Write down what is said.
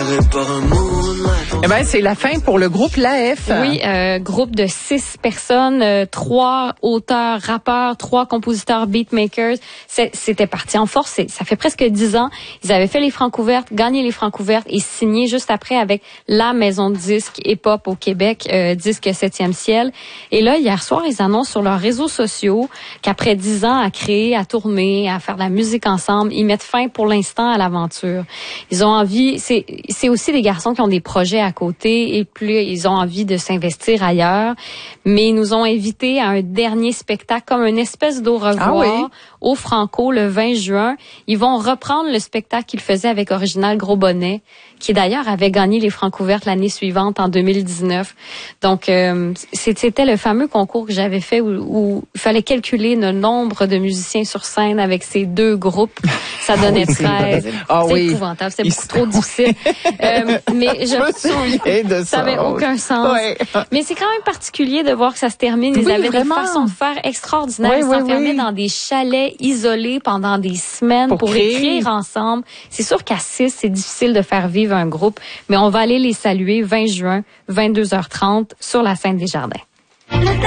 Eh ben, c'est la fin pour le groupe L'AF. Oui, groupe de 6 personnes, 3 auteurs, rappeurs, 3 compositeurs, beatmakers. C'était parti en force. Ça fait presque 10 ans. Ils avaient fait les Francouvertes, gagné les Francouvertes et signé juste après avec la maison de disques hip-hop au Québec, Disque 7e ciel. Et là, hier soir, ils annoncent sur leurs réseaux sociaux qu'après 10 ans à créer, à tourner, à faire de la musique ensemble, ils mettent fin pour l'instant à l'aventure. Ils ont envie, c'est aussi des garçons qui ont des projets à côté et plus ils ont envie de s'investir ailleurs. Mais ils nous ont invités à un dernier spectacle comme une espèce d'au revoir au Franco le 20 juin. Ils vont reprendre le spectacle qu'ils faisaient avec Original Gros Bonnet, qui d'ailleurs avait gagné les Francouvertes l'année suivante, en 2019. Donc, c'était le fameux concours que j'avais fait où il fallait calculer le nombre de musiciens sur scène avec ces 2 groupes. Ça donnait 13. C'est épouvantable, c'est beaucoup trop difficile. Mais je me souviens de ça. Ça n'avait aucun sens. Ouais. Mais c'est quand même particulier de voir que ça se termine. Ils avaient des façons de faire extraordinaires. Ils s'enfermaient dans des chalets isolés pendant des semaines pour écrire ensemble. C'est sûr qu'à 6, c'est difficile de faire vivre un groupe, mais on va aller les saluer 20 juin, 22h30 sur la scène des Jardins.